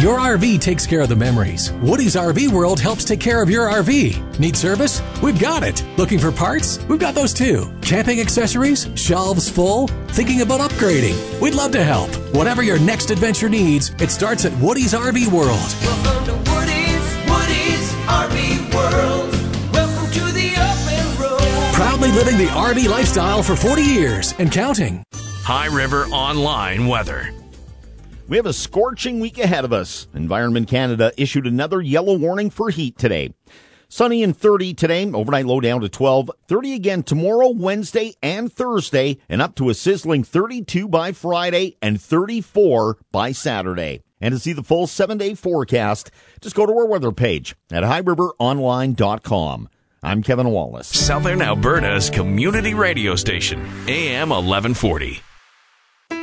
Your RV takes care of the memories. Woody's RV World helps take care of your RV. Need service? We've got it. Looking for parts? We've got those too. Camping accessories? Shelves full? Thinking about upgrading? We'd love to help. Whatever your next adventure needs, it starts at Woody's RV World. Welcome to Woody's RV World. Welcome to the open road. Proudly living the RV lifestyle for 40 years and counting. High River Online weather. We have a scorching week ahead of us. Environment Canada issued another yellow warning for heat today. Sunny and 30 today, overnight low down to 12. 30 again tomorrow, Wednesday, and Thursday, and up to a sizzling 32 by Friday and 34 by Saturday. And to see the full 7-day forecast, just go to our weather page at highriveronline.com. I'm Kevin Wallace. Southern Alberta's community radio station, AM 1140.